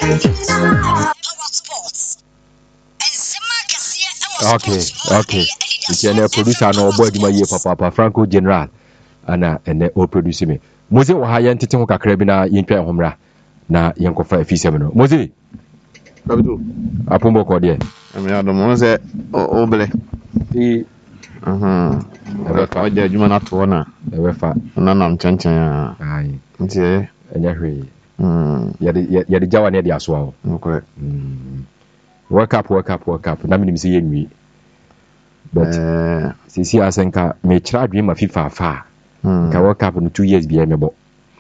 Okay. It's a producer no boy my year papa Franco General ana ene o produce me. Moze wa ha yentete ho kakra bi na yentwa homra na yenkofa afisem no. Moze Babido. Apombo ko de. Emi adomo se obele. Ebe ka oje adwuma na to na. Ebe fa. Na nam chenchen a. Ai. Nti enya hwe. Ya de jawa ne de aso a. Okay. Work up. Na minim se yenwi. But sisi asenka me kira adwen ma FIFA afa. Ka work up no 2 years bi emebo.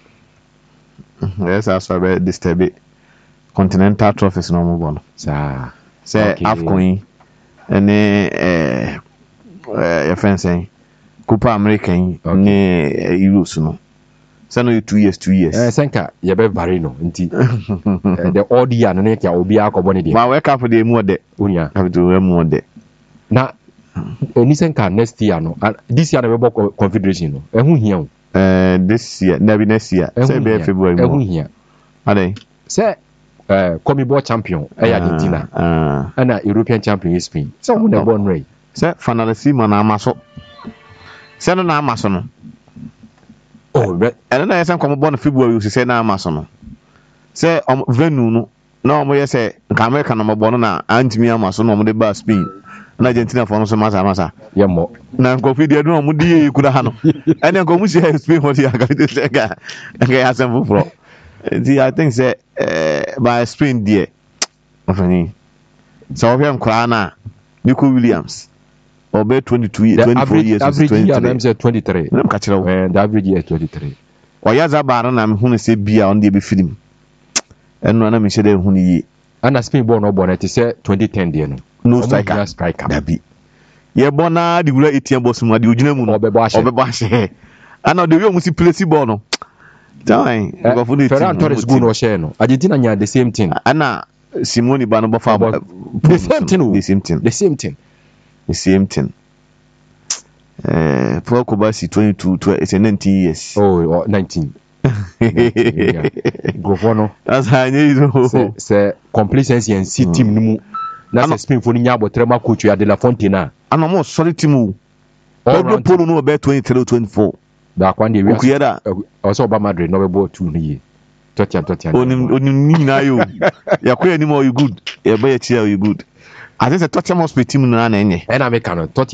Yes, as well disturb continental trophies no mo bono. Sa say AFCON ene your friend saying Copa America ni Euros no. Say no 2 years. Senka ye be vary no nti the odd year no ya obi akobo ne de. Ba work up dey mu de. Unya. Capital mu de. Na ni senka next year no this year na be confederation no ehun hia o this year next year say be February mo ehun hia ade say CONMEBOL champion Argentina and European champion Spain so who na born right say finalist man na amaso say no na amaso no right and na say CONMEBOL February you say na amaso no say venue no na omo ye say America na mo no na antimi amaso no omo de ba Spain na Argentina for no so masa yemo na kofi de no mu di kura ha no ene ko mu si Spain ho di aga de sega nga asem fufuro I think say by Spain there ofani so we am kura na Nico Williams obe 24 years average year na 23 na ka kire the average year 23 oya za baaro na me hu ne se bia on de be film eno na me hye de hu ne yi ana Spain born no born it say 2010 there no striker dabi ye bona di wura ATM boss mu adi ogina mu no obebo ahye ana de wi mu si place ball no time go for the Ferran Torres go no share no Argentina nya the same thing ana Simone ba no bofa the same thing Paul Kobasi 22 it's 19 years 19 go for no that's how you say complacency and see team no mu na se Spain for nya abotre ma coach ya de la Fontaine ana mo sorry team o all polo no be 23 24 da kwa ndi we also Obama Madrid no be ball 2 ni Totian onim ni na yo yakoya ni mo you good e be ya chia you good I think the Tottenham Hotspur team na enye na make no